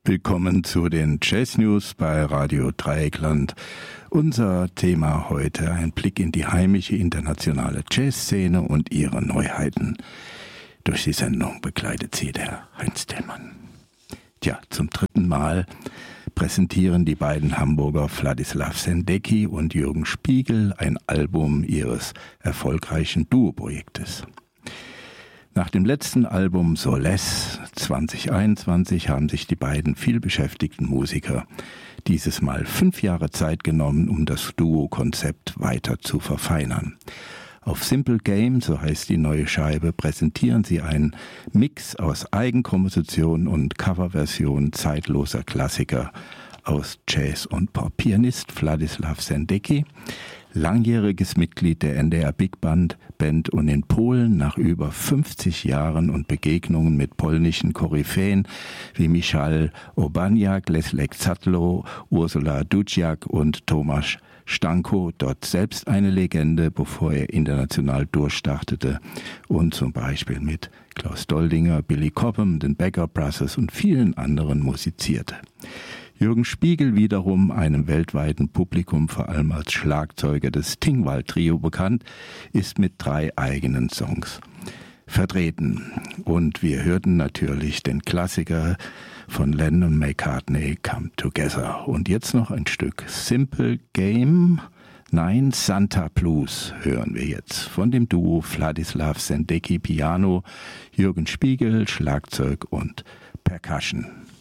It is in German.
Willkommen zu den Jazz News bei Radio Dreieckland. Unser Thema heute: ein Blick in die heimische internationale Jazzszene und ihre Neuheiten. Durch die Sendung begleitet sie der Heinz Tillmann. Tja, zum dritten Mal präsentieren die beiden Hamburger Wladislaw Sendecki und Jürgen Spiegel ein Album ihres erfolgreichen Duo-Projektes. Nach dem letzten Album Solace 2021 haben sich die beiden vielbeschäftigten Musiker dieses Mal 5 Jahre Zeit genommen, um das Duo-Konzept weiter zu verfeinern. Auf Simple Game, so heißt die neue Scheibe, präsentieren sie einen Mix aus Eigenkomposition und Coverversion zeitloser Klassiker aus Jazz und Pop. Pianist Wladislaw Sendecki, langjähriges Mitglied der NDR Big Band und in Polen nach über 50 Jahren und Begegnungen mit polnischen Koryphäen wie Michal Urbaniak, Leszek Zadlo, Ursula Dudziak und Tomasz Stanko, dort selbst eine Legende, bevor er international durchstartete und zum Beispiel mit Klaus Doldinger, Billy Cobham, den Becker Brothers und vielen anderen musizierte. Jürgen Spiegel wiederum, einem weltweiten Publikum vor allem als Schlagzeuger des Tingwall-Trio bekannt, ist mit 3 eigenen Songs vertreten. Und wir hörten natürlich den Klassiker von Lennon und McCartney, Come Together. Und jetzt noch ein Stück Simple Game, nein, Santa Blues hören wir jetzt von dem Duo Wladislaw Sendecki Piano, Jürgen Spiegel Schlagzeug und Percussion.